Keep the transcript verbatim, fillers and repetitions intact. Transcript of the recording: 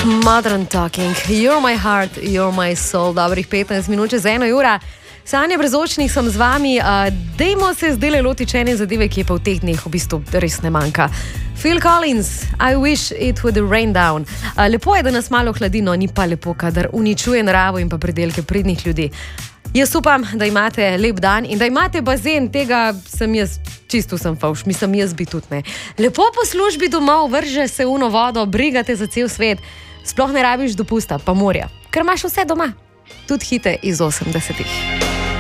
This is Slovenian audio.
Modern Talking, You're my heart, you're my soul, dobrih petnajst minut čez eno ura. Sanja Brezočnik sem z vami, uh, dejmo se zdaj loti ene zadeve, ki je pa v teh dneh v bistvu res ne manjka. Phil Collins, I wish it would rain down. Uh, lepo je, da nas malo hladino, ni pa lepo, kadar uničuje naravo in pa predelke pridnih ljudi. Jaz upam, da imate lep dan in da imate bazen, tega sem jaz, čisto sem favš, mislim jaz bi tudi ne. Lepo po službi domov, vrže se uno vodo, brigate za cel svet, sploh ne rabiš dopusta, pa morja, ker imaš vse doma, tudi hite iz osemdesetih.